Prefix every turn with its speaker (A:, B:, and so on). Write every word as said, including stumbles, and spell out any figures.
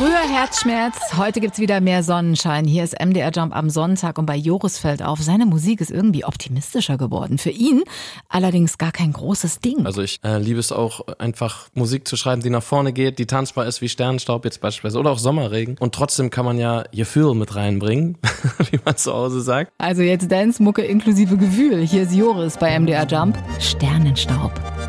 A: Früher Herzschmerz, heute gibt's wieder mehr Sonnenschein. Hier ist M D R Jump am Sonntag und bei Joris fällt auf, seine Musik ist irgendwie optimistischer geworden. Für ihn allerdings gar kein großes Ding.
B: Also ich äh, liebe es auch, einfach Musik zu schreiben, die nach vorne geht, die tanzbar ist wie Sternenstaub jetzt beispielsweise oder auch Sommerregen. Und trotzdem kann man ja Gefühl mit reinbringen, wie man zu Hause sagt.
A: Also jetzt Dance-Mucke inklusive Gefühl. Hier ist Joris bei M D R Jump. Sternenstaub.